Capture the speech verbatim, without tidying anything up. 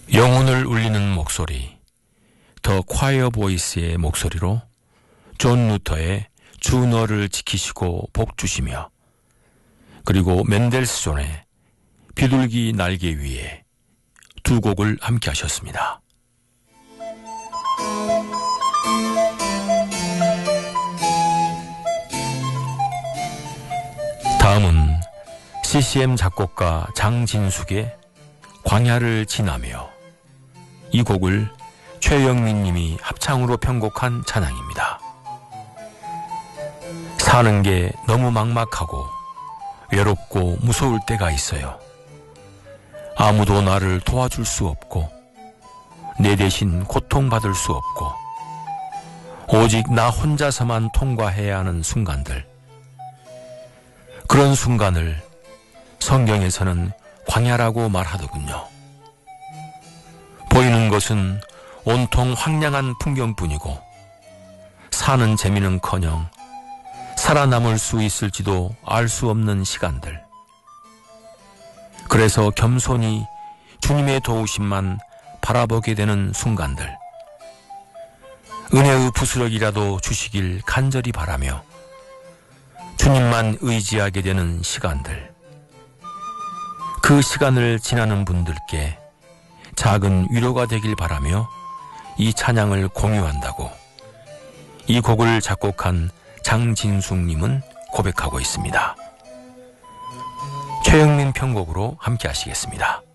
영혼을 울리는 목소리, 더 콰이어 보이스의 목소리로 존 루터의 주 너를 지키시고 복 주시며, 그리고 멘델스존의 비둘기 날개 위에 두 곡을 함께 하셨습니다. 다음은 씨씨엠 작곡가 장진숙의 광야를 지나며, 이 곡을 최영민 님이 합창으로 편곡한 찬양입니다. 사는 게 너무 막막하고 외롭고 무서울 때가 있어요. 아무도 나를 도와줄 수 없고 내 대신 고통받을 수 없고 오직 나 혼자서만 통과해야 하는 순간들, 그런 순간을 성경에서는 광야라고 말하더군요. 보이는 것은 온통 황량한 풍경뿐이고 사는 재미는커녕 살아남을 수 있을지도 알 수 없는 시간들. 그래서 겸손히 주님의 도우심만 바라보게 되는 순간들, 은혜의 부스러기라도 주시길 간절히 바라며 주님만 의지하게 되는 시간들, 그 시간을 지나는 분들께 작은 위로가 되길 바라며 이 찬양을 공유한다고 이 곡을 작곡한 장진숙님은 고백하고 있습니다. 최영민 편곡으로 함께 하시겠습니다.